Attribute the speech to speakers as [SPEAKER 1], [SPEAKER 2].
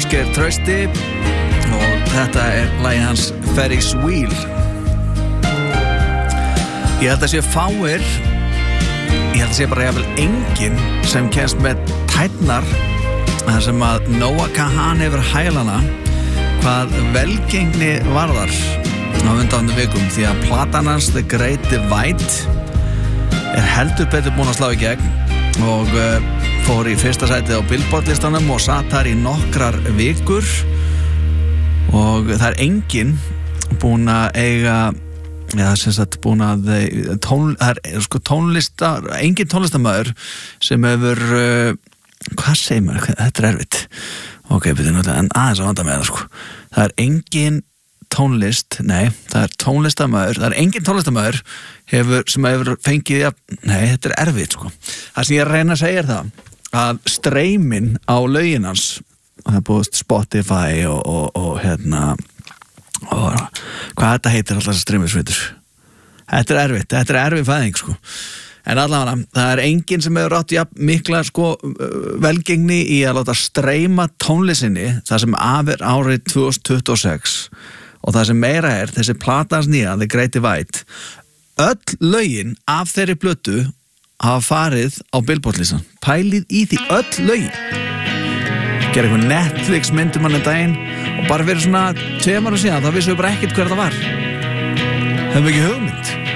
[SPEAKER 1] Ásgeir Trausti og þetta lagið hans Ferris Wheel. Ég held að sé fáir, ég held að sé bara jafnvel enginn sem kemst með tærnar þar sem að Noah Kahan hefur hælana hvað velgengni varðar á undanfarnum vikum, því að platan hans The Great Divide heldur betur búin að slá í gegn og fór í fyrsta sætið á Billboard listanum og satt þar í nokkrar vikur og það enginn búin að eiga sem sagt búin að enginn tónlistarmaður sem hefur hvað segir maður, þetta erfitt ok, betur náttúrulega en aðeins að vanda með það það enginn tónlist, nei, það tónlistarmaður, það enginn tónlistarmaður sem hefur fengið, nei, þetta erfitt, það sem ég reyna að segja það, að streymin á lögin hans, það er búið Spotify og hvað þetta heitir alltaf streymisveitur, þetta erfitt fæðing, en allavega, það enginn sem hefur átt mikla, velgengni í að láta streyma tónlistinni, það sem af árið 2026 og það sem meira þessi platans nýja, The Great Divide, öll lögin af þeirri plötu hafa farið á Billboard-listan. Pælið í því, öll lögin. Gerði eitthvað Netflix myndum hann daginn og bara fyrir svona 2 ára síðan, þá vissum við bara ekkert hver það var. Höfum ekki hugmynd.